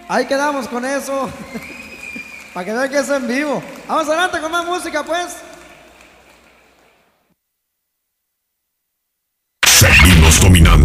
Ahí quedamos con eso. Para que vean que es en vivo. Vamos adelante con más música, pues. Seguimos dominando.